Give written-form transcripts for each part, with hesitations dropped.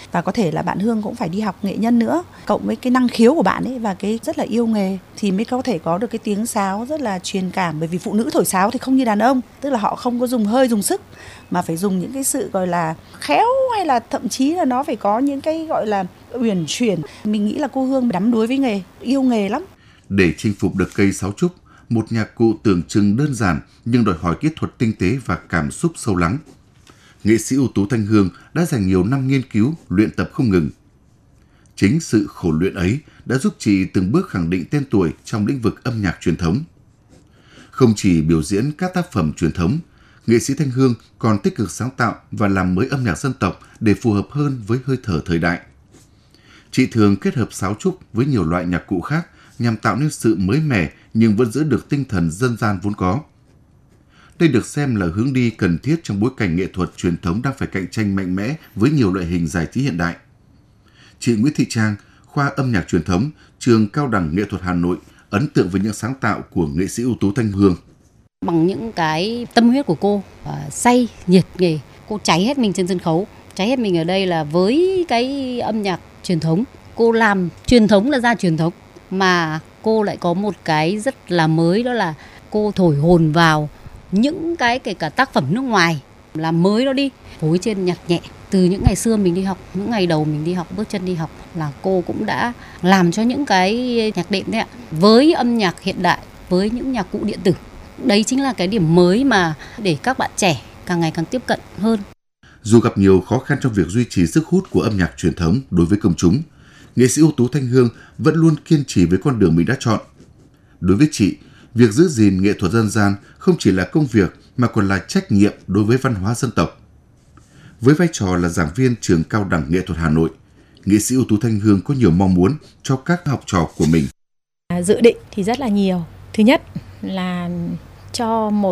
và có thể là bạn Hương cũng phải đi học nghệ nhân nữa, cộng với cái năng khiếu của bạn ấy và cái rất là yêu nghề thì mới có thể có được cái tiếng sáo rất là truyền cảm. Bởi vì phụ nữ thổi sáo thì không như đàn ông, tức là họ không có dùng hơi dùng sức mà phải dùng những cái sự gọi là khéo, hay là thậm chí là nó phải có những cái gọi là uyển chuyển. Mình nghĩ là cô Hương đắm đuối với nghề, yêu nghề lắm. Để chinh phục được cây sáo trúc, một nhạc cụ tưởng chừng đơn giản nhưng đòi hỏi kỹ thuật tinh tế và cảm xúc sâu lắng. Nghệ sĩ ưu tú Thanh Hương đã dành nhiều năm nghiên cứu, luyện tập không ngừng. Chính sự khổ luyện ấy đã giúp chị từng bước khẳng định tên tuổi trong lĩnh vực âm nhạc truyền thống. Không chỉ biểu diễn các tác phẩm truyền thống, nghệ sĩ Thanh Hương còn tích cực sáng tạo và làm mới âm nhạc dân tộc để phù hợp hơn với hơi thở thời đại. Chị thường kết hợp sáo trúc với nhiều loại nhạc cụ khác nhằm tạo nên sự mới mẻ nhưng vẫn giữ được tinh thần dân gian vốn có. Đây được xem là hướng đi cần thiết trong bối cảnh nghệ thuật truyền thống đang phải cạnh tranh mạnh mẽ với nhiều loại hình giải trí hiện đại. Chị Nguyễn Thị Trang, khoa âm nhạc truyền thống, trường Cao đẳng Nghệ thuật Hà Nội, ấn tượng với những sáng tạo của nghệ sĩ ưu tú Thanh Hương. Bằng những cái tâm huyết của cô, say, nhiệt nghề, cô cháy hết mình trên sân khấu. Cháy hết mình ở đây là với cái âm nhạc truyền thống. Cô làm truyền thống là ra truyền thống, mà cô lại có một cái rất là mới, đó là cô thổi hồn vào những cái kể cả tác phẩm nước ngoài, làm mới nó đi, phối trên nhạc nhẹ. Từ những ngày xưa mình đi học, những ngày đầu mình đi học, bước chân đi học là cô cũng đã làm cho những cái nhạc đệm đấy ạ. Với âm nhạc hiện đại, với những nhạc cụ điện tử. Đấy chính là cái điểm mới mà để các bạn trẻ càng ngày càng tiếp cận hơn. Dù gặp nhiều khó khăn trong việc duy trì sức hút của âm nhạc truyền thống đối với công chúng, nghệ sĩ ưu tú Thanh Hương vẫn luôn kiên trì với con đường mình đã chọn. Đối với chị, việc giữ gìn nghệ thuật dân gian không chỉ là công việc mà còn là trách nhiệm đối với văn hóa dân tộc. Với vai trò là giảng viên trường Cao đẳng Nghệ thuật Hà Nội, nghệ sĩ ưu tú Thanh Hương có nhiều mong muốn cho các học trò của mình. Dự định thì rất là nhiều. Thứ nhất là cho một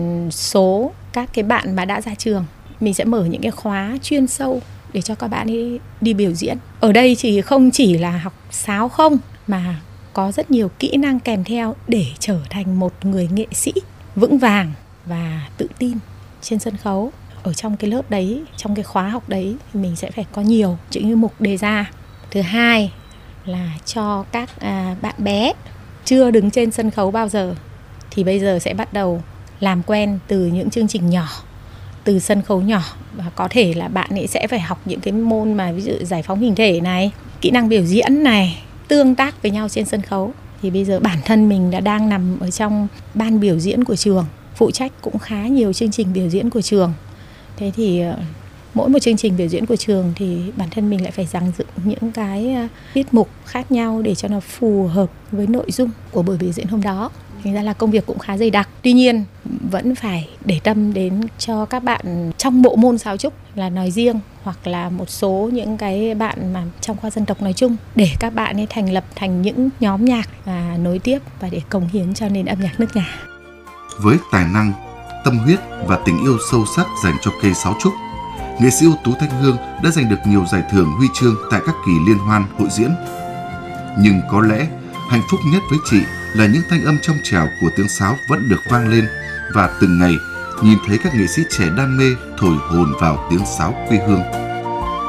số các cái bạn mà đã ra trường, mình sẽ mở những cái khóa chuyên sâu để cho các bạn ấy đi biểu diễn. Ở đây thì không chỉ là học sáo không, mà có rất nhiều kỹ năng kèm theo để trở thành một người nghệ sĩ vững vàng và tự tin trên sân khấu. Ở trong cái lớp đấy, trong cái khóa học đấy thì mình sẽ phải có nhiều những mục đề ra. Thứ hai là cho các bạn bé chưa đứng trên sân khấu bao giờ thì bây giờ sẽ bắt đầu làm quen từ những chương trình nhỏ, từ sân khấu nhỏ, và có thể là bạn ấy sẽ phải học những cái môn mà ví dụ giải phóng hình thể này, kỹ năng biểu diễn này, tương tác với nhau trên sân khấu. Thì bây giờ bản thân mình đã đang nằm ở trong ban biểu diễn của trường, phụ trách cũng khá nhiều chương trình biểu diễn của trường. Thế thì mỗi một chương trình biểu diễn của trường thì bản thân mình lại phải dàn dựng những cái tiết mục khác nhau để cho nó phù hợp với nội dung của buổi biểu diễn hôm đó. Thành ra là công việc cũng khá dày đặc. Tuy nhiên vẫn phải để tâm đến cho các bạn trong bộ môn sáo trúc là nói riêng, hoặc là một số những cái bạn mà trong khoa dân tộc nói chung, để các bạn ấy thành lập thành những nhóm nhạc và nối tiếp và để cống hiến cho nền âm nhạc nước nhà. Với tài năng, tâm huyết và tình yêu sâu sắc dành cho cây sáo trúc, nghệ sĩ ưu tú Thanh Hương đã giành được nhiều giải thưởng, huy chương tại các kỳ liên hoan, hội diễn. Nhưng có lẽ hạnh phúc nhất với chị là những thanh âm trong trẻo của tiếng sáo vẫn được vang lên, và từng ngày nhìn thấy các nghệ sĩ trẻ đam mê thổi hồn vào tiếng sáo quê hương.